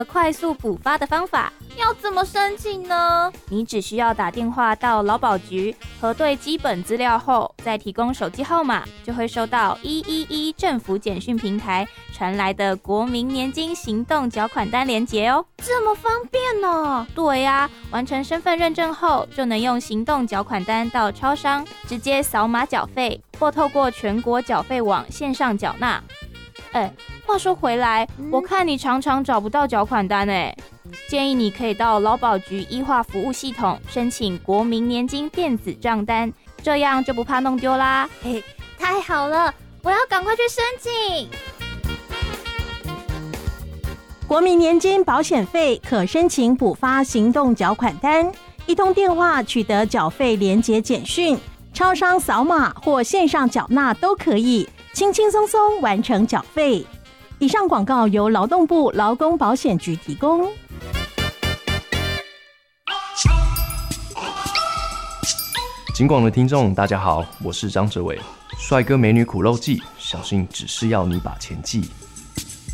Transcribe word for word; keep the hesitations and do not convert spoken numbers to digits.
快速补发的方法。 要怎么申请呢？ 你只需要打电话到劳保局，核对基本资料后，再提供手机号码，就会收到一一一政府简讯平台传来的国民年金行动缴款单连结哦。 这么方便哦？ 对啊，完成身份认证后，就能用行动缴款单到超商直接扫码缴费，或透过全国缴费网线上缴纳。哎，话说回来，嗯、我看你常常找不到缴款单哎。建议你可以到劳保局医化服务系统申请国民年金电子账单，这样就不怕弄丢啦。 嘿，太好了，我要赶快去申请。 国民年金保险费可申请补发行动缴款单，一通电话取得缴费连结简讯，超商扫码或线上缴纳都可以，轻轻松松完成缴费。以上广告由劳动部劳工保险局提供。 警广的听众大家好，我是张哲伟。帅哥美女苦肉计，小心只是要你把钱记。